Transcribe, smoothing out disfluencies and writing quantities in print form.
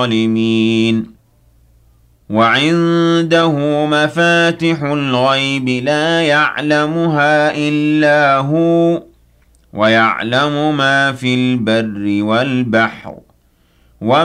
الظالمين وعنده مفاتح الغيب لا يعلمها إلا هو ويعلم ما في البر والبحر